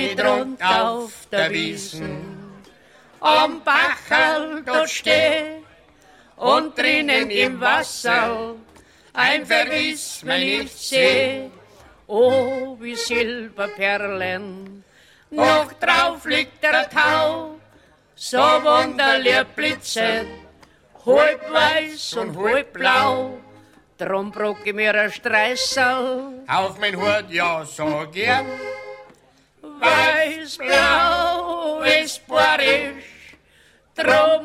ich drunten auf der Wiesen am Bacherl dort steh und drinnen im Wasser ein Verwies man nicht seh. Oh, wie Silberperlen, noch drauf liegt der Tau, so wunderlich blitzet, halb weiß und halb blau. Drum brock ich mir ein Streißel auf mein Hut, ja, so gern. Weiß-blau ist borisch, drum